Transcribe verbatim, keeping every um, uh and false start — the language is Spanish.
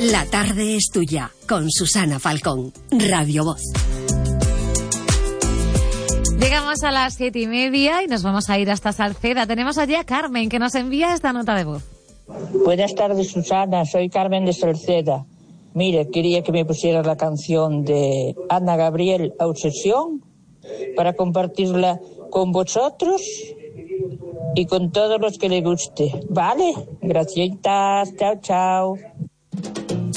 La tarde es tuya, con Susana Falcón, Radio Voz. Llegamos a las siete y media y nos vamos a ir hasta Salceda. Tenemos allí a Carmen, que nos envía esta nota de voz. Buenas tardes, Susana. Soy Carmen de Salceda. Mire, quería que me pusieras la canción de Ana Gabriel, Obsesión, para compartirla con vosotros y con todos los que le guste. ¿Vale? Gracias. Chao, chao.